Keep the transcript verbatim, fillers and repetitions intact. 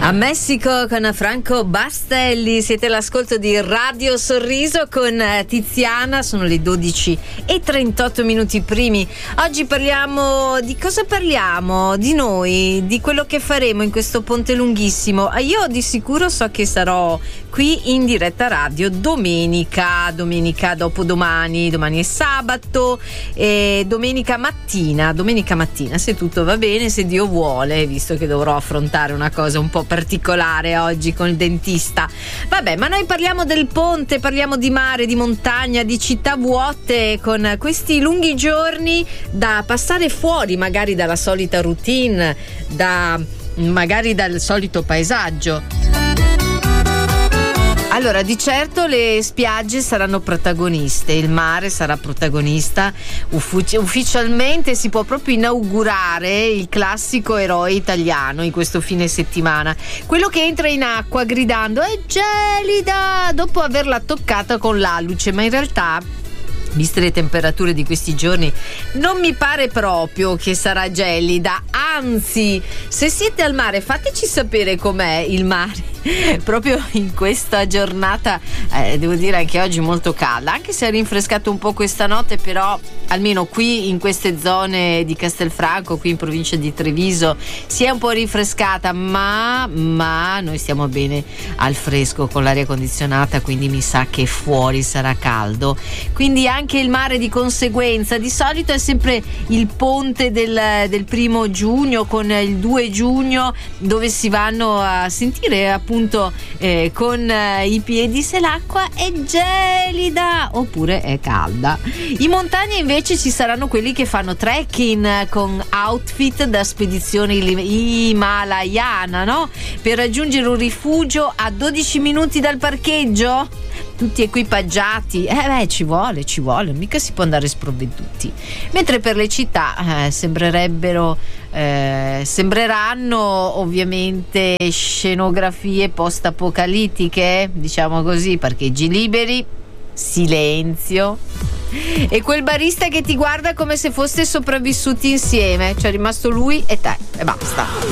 A Messico con Franco Bastelli, siete all'ascolto di Radio Sorriso con Tiziana, sono le dodici e trentotto minuti primi. Oggi parliamo di cosa parliamo? Di noi, di quello che faremo in questo ponte lunghissimo. Io di sicuro so che sarò qui in diretta radio domenica, domenica dopodomani, domani è sabato e domenica mattina, domenica mattina se tutto va bene, se Dio vuole, visto che dovrò affrontare una cosa un po' particolare oggi con il dentista. Vabbè, ma noi parliamo del ponte, parliamo di mare, di montagna, di città vuote, con questi lunghi giorni da passare fuori magari dalla solita routine, da magari dal solito paesaggio. Allora, di certo le spiagge saranno protagoniste, il mare sarà protagonista. Uffici- ufficialmente si può proprio inaugurare il classico eroe italiano in questo fine settimana, quello che entra in acqua gridando "è gelida" dopo averla toccata con l'alluce, ma in realtà, viste le temperature di questi giorni, non mi pare proprio che sarà gelida. Anzi, se siete al mare fateci sapere com'è il mare proprio in questa giornata, eh, devo dire anche oggi molto calda, anche se è rinfrescato un po' questa notte, però almeno qui in queste zone di Castelfranco, qui in provincia di Treviso, si è un po' rinfrescata, ma, ma noi stiamo bene al fresco con l'aria condizionata, quindi mi sa che fuori sarà caldo, quindi anche il mare di conseguenza. Di solito è sempre il ponte del, del primo giugno con il due giugno, dove si vanno a sentire appunto eh, con eh, i piedi se l'acqua è gelida oppure è calda. In montagna invece ci saranno quelli che fanno trekking con outfit da spedizione himalayana, no? Per raggiungere un rifugio a dodici minuti dal parcheggio, tutti equipaggiati. Eh beh, ci vuole, ci vuole, mica si può andare sprovveduti. Mentre per le città eh, sembrerebbero eh, sembreranno ovviamente scenografie post-apocalittiche, diciamo così, parcheggi liberi, silenzio e quel barista che ti guarda come se foste sopravvissuti insieme, cioè è rimasto lui e te e basta.